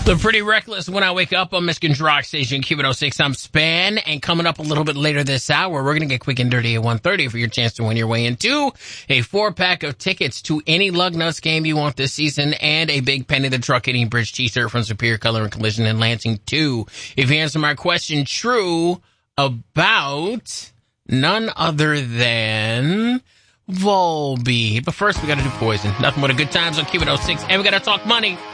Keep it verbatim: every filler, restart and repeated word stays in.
The Pretty Reckless When I Wake Up on Michigan's Rock Station, Q one oh six. I'm Span, and coming up a little bit later this hour, we're going to get quick and dirty at one thirty for your chance to win your way into a four-pack of tickets to any Lug Nuts game you want this season and a Big Penny the Truck Hitting Bridge t-shirt from Superior Color and Collision in Lansing, too. If you answer my question true about none other than Volbeat. But first, we got to do Poison. Nothing but a good times on Q one oh six, and we got to talk money.